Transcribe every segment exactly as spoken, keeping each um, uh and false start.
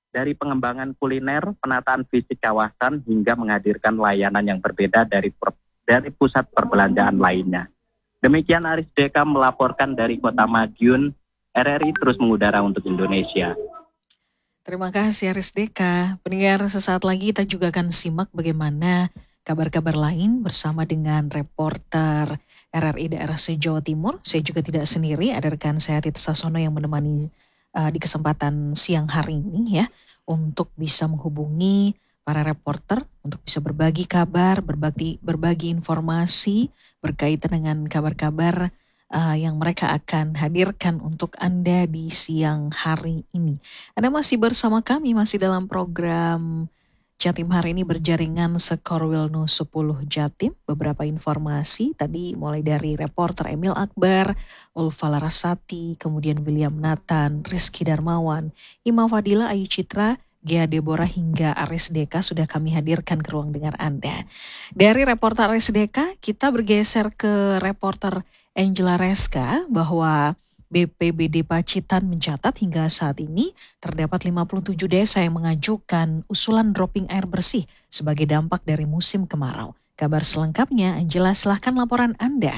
dari pengembangan kuliner, penataan fisik kawasan, hingga menghadirkan layanan yang berbeda dari dari pusat perbelanjaan lainnya. Demikian Aris Deka melaporkan dari Kota Madiun. R R I terus mengudara untuk Indonesia. Terima kasih Aris Deka. Pendengar, sesaat lagi kita juga akan simak bagaimana kabar-kabar lain bersama dengan reporter R R I daerah Jawa Timur. Saya juga tidak sendiri, ada rekan saya Tita Sasono yang menemani uh, di kesempatan siang hari ini ya, untuk bisa menghubungi para reporter untuk bisa berbagi kabar, berbagi berbagi informasi berkaitan dengan kabar-kabar uh, yang mereka akan hadirkan untuk Anda di siang hari ini. Anda masih bersama kami, masih dalam program Jatim hari ini berjaringan Sekorwilnu sepuluh Jatim. Beberapa informasi tadi mulai dari reporter Emil Akbar, Ulfa Larasati, kemudian William Nathan, Rizky Darmawan, Ima Fadila, Ayu Citra, Gia Deborah hingga Aris Deka sudah kami hadirkan ke ruang dengar Anda. Dari reporter Aris Deka kita bergeser ke reporter Angela Reska bahwa B P B D Pacitan mencatat hingga saat ini terdapat lima puluh tujuh desa yang mengajukan usulan dropping air bersih sebagai dampak dari musim kemarau. Kabar selengkapnya, Angela, silahkan laporan Anda.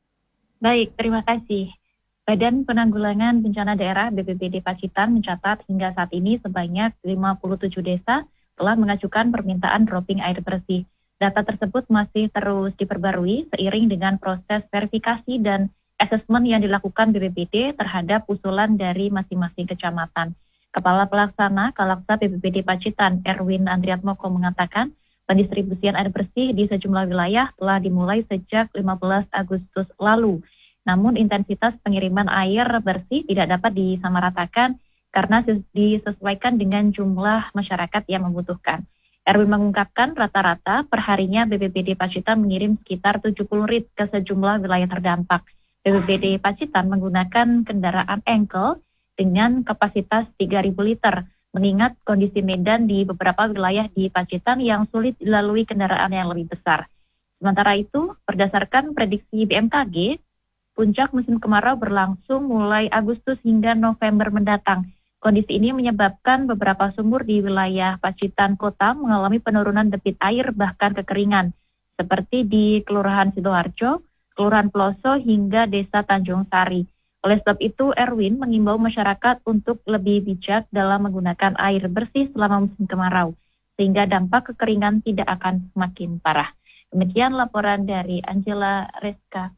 Baik, terima kasih. Badan Penanggulangan Bencana Daerah B P B D Pacitan mencatat hingga saat ini sebanyak lima puluh tujuh desa telah mengajukan permintaan dropping air bersih. Data tersebut masih terus diperbarui seiring dengan proses verifikasi dan asesmen yang dilakukan B P B D terhadap usulan dari masing-masing kecamatan. Kepala Pelaksana Kalaksa B P B D Pacitan, Erwin Andriatmoko mengatakan, pendistribusian air bersih di sejumlah wilayah telah dimulai sejak lima belas Agustus lalu. Namun intensitas pengiriman air bersih tidak dapat disamaratakan karena disesuaikan dengan jumlah masyarakat yang membutuhkan. Erwin mengungkapkan rata-rata perharinya B P B D Pacitan mengirim sekitar tujuh puluh rit ke sejumlah wilayah terdampak. B P B D Pacitan menggunakan kendaraan engkel dengan kapasitas tiga ribu liter, mengingat kondisi medan di beberapa wilayah di Pacitan yang sulit dilalui kendaraan yang lebih besar. Sementara itu, berdasarkan prediksi B M K G, puncak musim kemarau berlangsung mulai Agustus hingga November mendatang. Kondisi ini menyebabkan beberapa sumur di wilayah Pacitan Kota mengalami penurunan debit air bahkan kekeringan, seperti di Kelurahan Sidoarjo, Kelurahan Peloso hingga Desa Tanjung Sari. Oleh sebab itu, Erwin mengimbau masyarakat untuk lebih bijak dalam menggunakan air bersih selama musim kemarau, sehingga dampak kekeringan tidak akan semakin parah. Demikian laporan dari Angela Reska.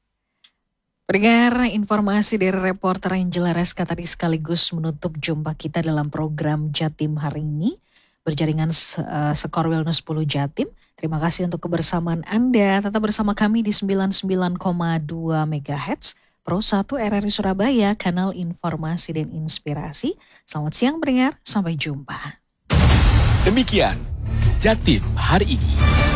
Pendengar, informasi dari reporter Angela Reska tadi sekaligus menutup jumpa kita dalam program Jatim hari ini. Berjaringan uh, Sekorwilnu sepuluh Jatim. Terima kasih untuk kebersamaan Anda. Tetap bersama kami di sembilan puluh sembilan koma dua megahertz Pro satu R R I Surabaya, kanal informasi dan inspirasi. Selamat siang pendengar, sampai jumpa. Demikian Jatim hari ini.